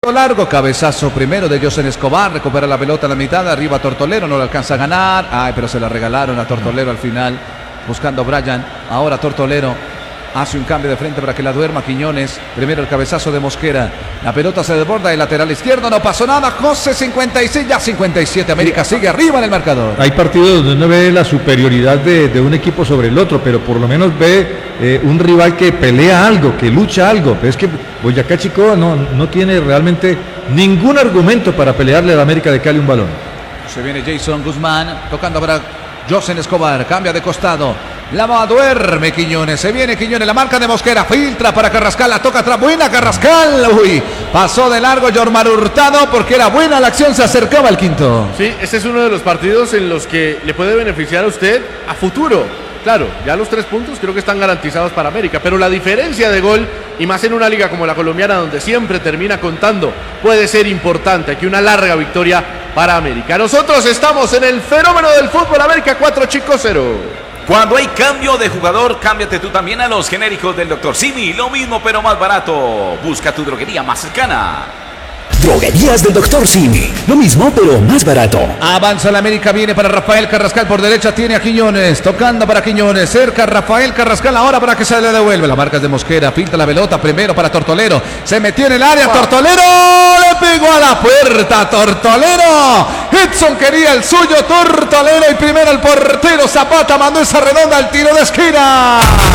tiro largo, cabezazo primero de José Escobar, recupera la pelota a la mitad, arriba Tortolero, no lo alcanza a ganar, pero se la regalaron a Tortolero al final, buscando Brian, ahora Tortolero hace un cambio de frente para que la duerma Quiñones, primero el cabezazo de Mosquera, la pelota se desborda, el lateral izquierdo, no pasó nada, José 56, ya 57, América sigue arriba en el marcador. Hay partidos donde uno ve la superioridad de un equipo sobre el otro, pero por lo menos ve un rival que pelea algo, que lucha algo, pero es que Boyacá Chico no tiene realmente ningún argumento para pelearle a la América de Cali un balón. Se viene Jason Guzmán, tocando para José Escobar, cambia de costado, la duerme Quiñones, se viene Quiñones, la marca de Mosquera, filtra para Carrascal, la toca atrás, buena Carrascal, pasó de largo Yormar Hurtado porque era buena la acción, se acercaba al quinto. Sí, este es uno de los partidos en los que le puede beneficiar a usted a futuro. Claro, ya los 3 puntos creo que están garantizados para América, pero la diferencia de gol, y más en una liga como la colombiana donde siempre termina contando, puede ser importante. Aquí una larga victoria para América. Nosotros estamos en el fenómeno del fútbol, América 4, Chico 0. Cuando hay cambio de jugador, cámbiate tú también a los genéricos del Dr. Simi. Lo mismo pero más barato. Busca tu droguería más cercana. Droguerías del Dr. Simi. Lo mismo, pero más barato. Avanza la América, viene para Rafael Carrascal por derecha, tiene a Quiñones, tocando para Quiñones, cerca Rafael Carrascal ahora para que se le devuelve. La marca es de Mosquera, pinta la pelota primero para Tortolero, se metió en el área, Tortolero, le pegó a la puerta, Tortolero. Edson quería el suyo, Tortolero, y primero el portero Zapata mandó esa redonda al tiro de esquina.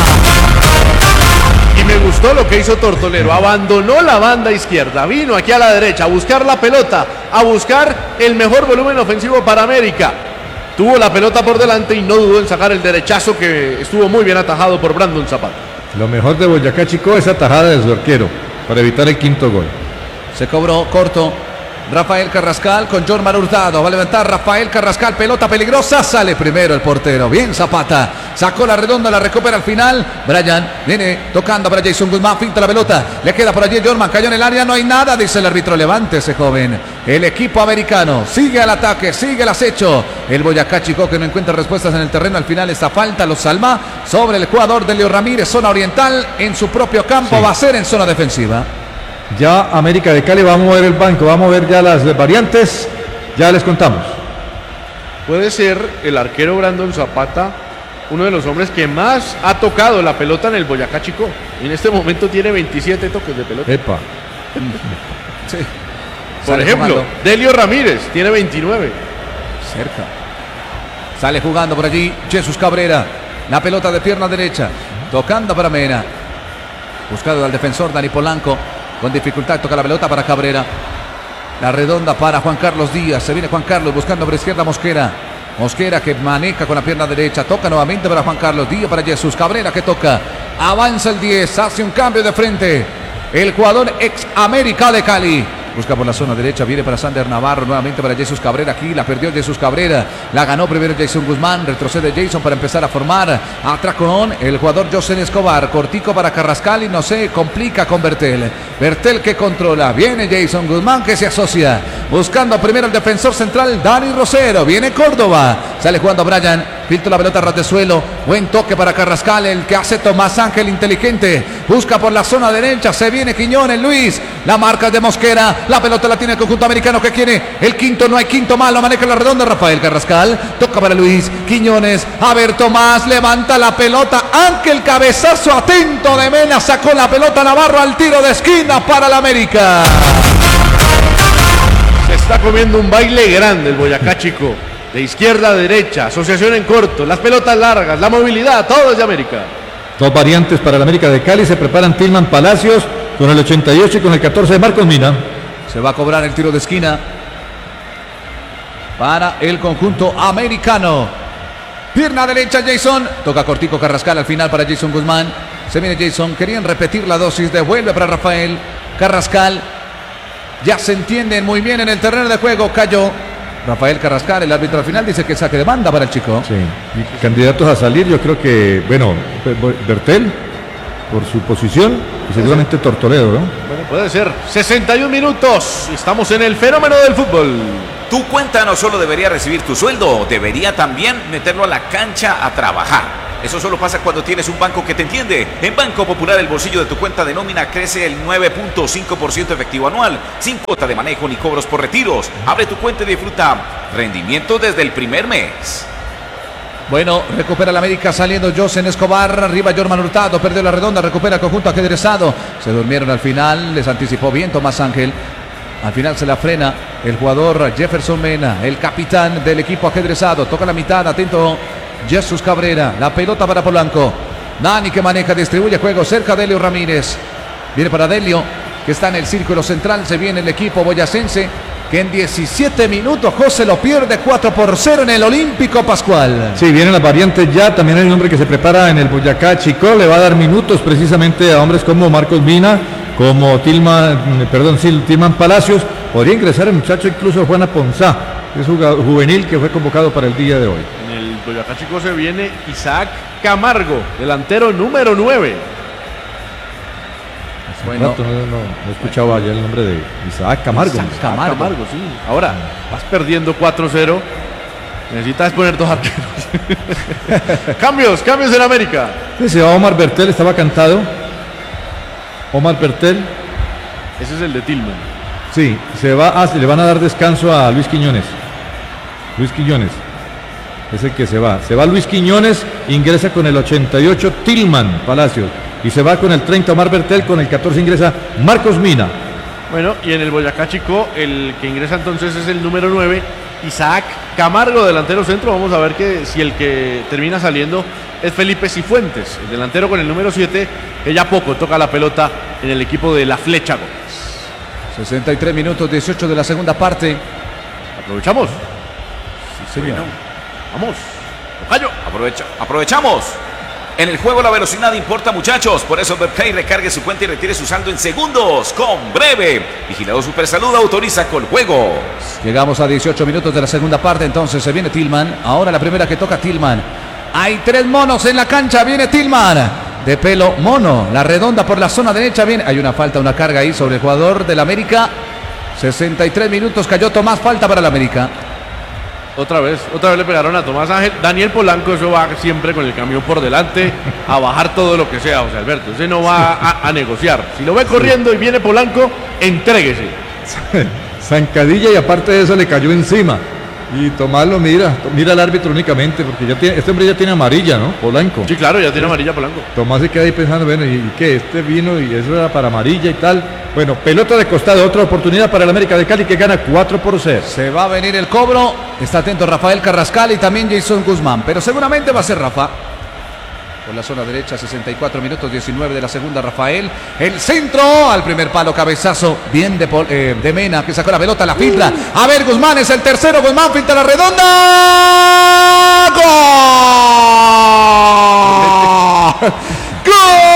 Y me gustó lo que hizo Tortolero, abandonó la banda izquierda, vino aquí a la derecha a buscar la pelota, a buscar el mejor volumen ofensivo para América. Tuvo la pelota por delante y no dudó en sacar el derechazo que estuvo muy bien atajado por Brandon Zapata. Lo mejor de Boyacá Chico es atajada de su arquero para evitar el quinto gol. Se cobró corto Rafael Carrascal con Yormar Hurtado, va a levantar Rafael Carrascal, pelota peligrosa, sale primero el portero, bien Zapata, sacó la redonda, la recupera al final, Brian viene tocando para Jason Guzmán, finta la pelota, le queda por allí Yorman, cayó en el área, no hay nada, dice el árbitro, levántese joven, el equipo americano sigue al ataque, sigue el acecho, el Boyacá Chico que no encuentra respuestas en el terreno, al final esta falta lo salva sobre el jugador de Leo Ramírez, zona oriental, en su propio campo, sí. Va a ser en zona defensiva. Ya América de Cali va a mover el banco, va a mover ya las variantes, ya les contamos. Puede ser el arquero Brandon Zapata uno de los hombres que más ha tocado la pelota en el Boyacá Chico. En este momento tiene 27 toques de pelota. Epa. Sí. Por ejemplo, jugando. Delio Ramírez tiene 29. Cerca. Sale jugando por allí Jesús Cabrera. La pelota de pierna derecha. Tocando para Mena. Buscado al defensor Dani Polanco. Con dificultad toca la pelota para Cabrera. La redonda para Juan Carlos Díaz. Se viene Juan Carlos buscando por izquierda Mosquera. Mosquera que maneja con la pierna derecha. Toca nuevamente para Juan Carlos Díaz, para Jesús Cabrera que toca. Avanza el 10. Hace un cambio de frente. El jugador ex América de Cali. Busca por la zona derecha, viene para Sander Navarro, nuevamente para Jesús Cabrera, aquí la perdió Jesús Cabrera, la ganó primero Jason Guzmán, retrocede Jason para empezar a formar, atracón el jugador José Escobar, cortico para Carrascal y no se complica con Bertel, Bertel que controla, viene Jason Guzmán que se asocia, buscando primero el defensor central Dani Rosero, viene Córdoba, sale jugando Brian, filtra la pelota a ras de suelo, buen toque para Carrascal, el que hace Tomás Ángel inteligente, busca por la zona derecha, se viene Quiñones, Luis, la marca de Mosquera, la pelota la tiene el conjunto americano que quiere el quinto, no hay quinto más, lo maneja la redonda Rafael Carrascal, toca para Luis, Quiñones, a ver Tomás, levanta la pelota, Ángel, cabezazo atento de Mena, sacó la pelota Navarro al tiro de esquina para la América. Se está comiendo un baile grande el Boyacá Chico, de izquierda a derecha, asociación en corto, las pelotas largas, la movilidad, todo es de América. Dos variantes para la América de Cali, se preparan Tillman Palacios con el 88 y con el 14 de Marcos Mina. Se va a cobrar el tiro de esquina para el conjunto americano. Pierna derecha Jason. Toca cortico Carrascal al final para Jason Guzmán. Se viene Jason. Querían repetir la dosis. Devuelve para Rafael Carrascal. Ya se entienden muy bien en el terreno de juego. Cayó Rafael Carrascal. El árbitro al final dice que saque de banda para el chico. Sí. Y candidatos a salir, yo creo que, bueno, Bertel por su posición y seguramente Tortolero, ¿no? Bueno, puede ser. 61 minutos. Estamos en el fenómeno del fútbol. Tu cuenta no solo debería recibir tu sueldo, debería también meterlo a la cancha a trabajar. Eso solo pasa cuando tienes un banco que te entiende. En Banco Popular el bolsillo de tu cuenta de nómina crece el 9.5% efectivo anual, sin cuota de manejo ni cobros por retiros. Abre tu cuenta y disfruta rendimiento desde el primer mes. Bueno, recupera la América saliendo Josen Escobar, arriba Jorman Hurtado, perdió la redonda, recupera el conjunto ajedrezado. Se durmieron al final, les anticipó bien Tomás Ángel. Al final se la frena el jugador Jefferson Mena, el capitán del equipo ajedrezado. Toca la mitad, atento Jesús Cabrera, la pelota para Polanco. Nani que maneja, distribuye juego cerca de Delio Ramírez. Viene para Delio, que está en el círculo central. Se viene el equipo boyacense, que en 17 minutos José lo pierde 4-0 en el Olímpico Pascual. Sí, vienen las variantes ya. También hay un hombre que se prepara en el Boyacá Chicó. Le va a dar minutos precisamente a hombres como Marcos Mina, como Tilman Palacios. Podría ingresar el muchacho incluso Juana Ponzá, que es juvenil que fue convocado para el día de hoy. En el Boyacá Chico se viene Isaac Camargo, delantero número 9. Bueno, no escuchaba ayer el nombre de Isaac Camargo. Isaac Camargo, sí. Ahora, vas perdiendo 4-0. Necesitas poner 2 arqueros. Cambios en América. Sí, se va Omar Bertel, estaba cantado. Omar Bertel. Ese es el de Tilman. Sí, le van a dar descanso a Luis Quiñones. Luis Quiñones es el que se va. Se va Luis Quiñones, ingresa con el 88 Tilman Palacios. Y se va con el 30 Omar Bertel, con el 14 ingresa Marcos Mina. Bueno, y en el Boyacá Chico, el que ingresa entonces es el número 9, Isaac Camargo, delantero centro. Vamos a ver si el que termina saliendo es Felipe Cifuentes, el delantero con el número 7, que ya poco toca la pelota en el equipo de La Flecha Gómez. 63 minutos, 18 de la segunda parte. ¿Aprovechamos? Sí, señor. Bueno. Vamos. Tocayo. Aprovechamos. En el juego la velocidad importa, muchachos. Por eso BetPlay recargue su cuenta y retire su saldo en segundos con Breve. Vigilado Supersalud autoriza con juegos. Llegamos a 18 minutos de la segunda parte, entonces se viene Tilman. Ahora la primera que toca Tilman. Hay 3 monos en la cancha, viene Tilman. De pelo mono, la redonda por la zona derecha viene. Hay una falta, una carga ahí sobre el jugador del América. 63 minutos, cayó Tomás, falta para el América. Otra vez le pegaron a Tomás Ángel. Daniel Polanco, eso va siempre con el camión por delante a bajar todo lo que sea, José Alberto. Ese no va a negociar. Si lo ve corriendo y viene Polanco, entréguese. Zancadilla, y aparte de eso le cayó encima. Y Tomás lo mira al árbitro únicamente, porque este hombre ya tiene amarilla, ¿no? Polanco. Sí, claro, ya tiene amarilla Polanco. Tomás se queda ahí pensando, bueno, ¿y qué? Este vino y eso era para amarilla y tal. Bueno, pelota de costado, otra oportunidad para el América de Cali, que gana 4-0. Se va a venir el cobro. Está atento Rafael Carrascal y también Jason Guzmán, pero seguramente va a ser Rafa. Por la zona derecha, 64 minutos, 19 de la segunda, Rafael. El centro al primer palo, cabezazo. Bien de Mena, que sacó la pelota, la filtra. A ver, Guzmán es el tercero. Guzmán filtra la redonda. ¡Gol! ¡Gol!